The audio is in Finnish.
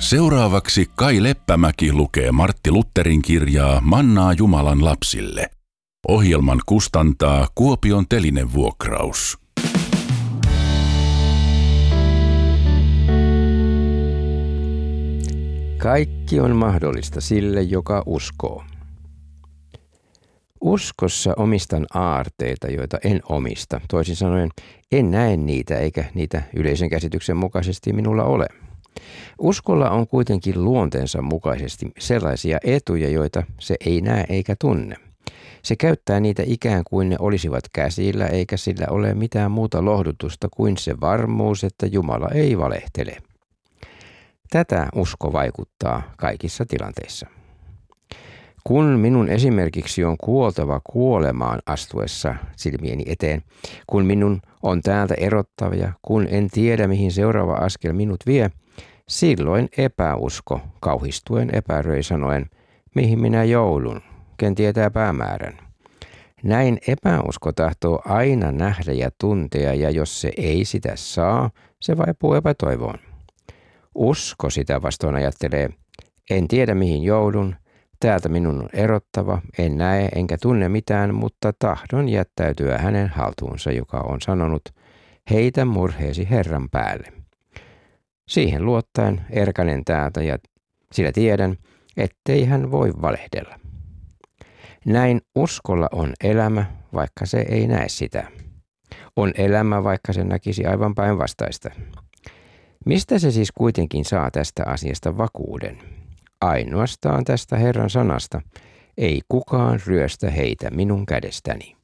Seuraavaksi Kai Leppämäki lukee Martti Lutherin kirjaa Mannaa Jumalan lapsille. Ohjelman kustantaa Kuopion Telinevuokraus. Kaikki on mahdollista sille, joka uskoo. Uskossa omistan aarteita, joita en omista. Toisin sanoen, en näe niitä eikä niitä yleisen käsityksen mukaisesti minulla ole. Uskolla on kuitenkin luonteensa mukaisesti sellaisia etuja, joita se ei näe eikä tunne. Se käyttää niitä ikään kuin ne olisivat käsillä, eikä sillä ole mitään muuta lohdutusta kuin se varmuus, että Jumala ei valehtele. Tätä usko vaikuttaa kaikissa tilanteissa. Kun minun esimerkiksi on kuoltava kuolemaan astuessa silmieni eteen, kun minun on täältä erottava ja kun en tiedä mihin seuraava askel minut vie, silloin epäusko kauhistuen epäröi sanoen, mihin minä joudun, ken tietää päämäärän. Näin epäusko tahtoo aina nähdä ja tuntea, ja jos se ei sitä saa, se vaipuu epätoivoon. Usko sitä vastoin ajattelee, en tiedä mihin joudun, täältä minun on erottava, en näe enkä tunne mitään, mutta tahdon jättäytyä hänen haltuunsa, joka on sanonut, heitä murheesi Herran päälle. Siihen luottaen erkanen täältä ja sillä tiedän, ettei hän voi valehdella. Näin uskolla on elämä, vaikka se ei näe sitä. On elämä, vaikka se näkisi aivan päinvastaista. Mistä se siis kuitenkin saa tästä asiasta vakuuden? Ainoastaan tästä Herran sanasta, ei kukaan ryöstä heitä minun kädestäni.